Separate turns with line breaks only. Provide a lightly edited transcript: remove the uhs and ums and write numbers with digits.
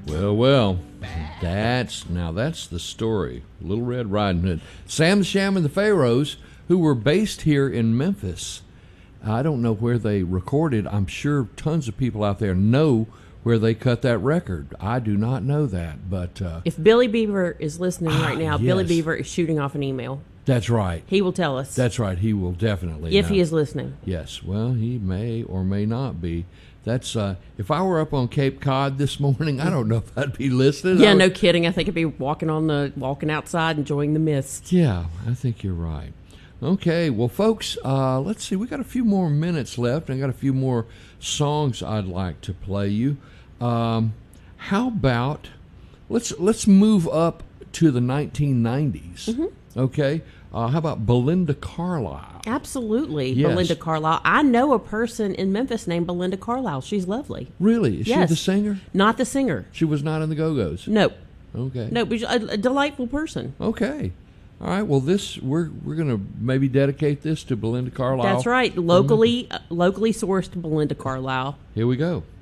Well, that's the story. Little Red Riding Hood. Sam the Sham and the Pharaohs, who were based here in Memphis. I don't know where they recorded. I'm sure tons of people out there know where they cut that record. I do not know that, but
if Billy Beaver is listening right now,
yes.
Billy Beaver is shooting off an email.
That's right.
He will tell us.
That's right. He will definitely
if
know.
he is listening.
Yes. Well, he may or may not be. That's if I were up on Cape Cod this morning, I don't know if I'd be listening.
Yeah, no kidding. I think I'd be walking outside, enjoying the mist.
Yeah, I think you're right. Okay, well, folks, let's see. We got a few more minutes left. I got a few more songs I'd like to play you. How about let's move up to the 1990s? Mm-hmm. Okay. How about Belinda Carlisle?
Absolutely,
yes.
Belinda Carlisle. I know a person in Memphis named Belinda Carlisle. She's lovely.
Really? Is
yes.
she the singer?
Not the singer.
She was not in the Go-Go's?
No.
Okay.
No, but a delightful person.
Okay. All right. Well, we're going to maybe dedicate this to Belinda Carlisle.
That's right. Locally sourced Belinda Carlisle.
Here we go.